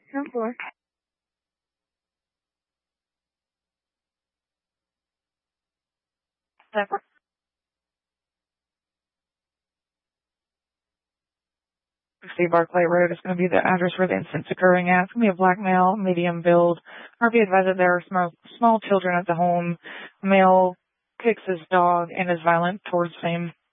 10-4. Zephyr. Barclay Road is going to be the address where the incident's occurring at. It's going to be a black male, medium build. RV advised that there are small children at the home. Male kicks his dog and is violent towards same